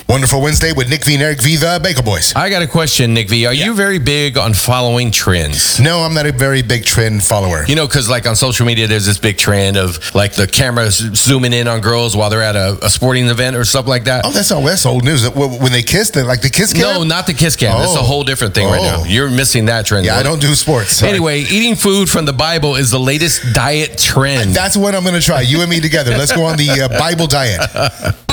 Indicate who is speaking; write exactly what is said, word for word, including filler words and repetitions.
Speaker 1: Wonderful Wednesday with Nick V and Eric V, the Bagel Boys.
Speaker 2: I got a question, Nick V. Are
Speaker 1: Yeah.
Speaker 2: you very big on following trends?
Speaker 1: No, I'm not a very big trend follower.
Speaker 2: You know, because like on social media, there's this big trend of like the cameras zooming in on girls while they're at a, a sporting event or something like that.
Speaker 1: Oh, that's all. That's old news. When they kiss, they like the kiss cam?
Speaker 2: No, not the kiss cam. It's a
Speaker 1: Oh.
Speaker 2: whole different thing right now.
Speaker 1: Oh.
Speaker 2: You're missing that trend.
Speaker 1: Yeah, I don't do sports. Sorry.
Speaker 2: Anyway, eating food from the Bible is the latest diet trend.
Speaker 1: That's what I'm going to try. You and me together. Let's go on the uh, Bible diet.